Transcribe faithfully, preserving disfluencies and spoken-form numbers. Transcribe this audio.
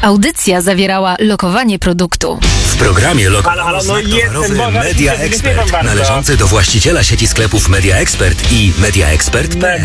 Audycja zawierała lokowanie produktu. W programie lokowano Halo, halo, no znak jestem, towarowy Boga, Media dziękuję Expert, wam bardzo. należący do właściciela sieci sklepów Media Expert i Media Expert kropka p l.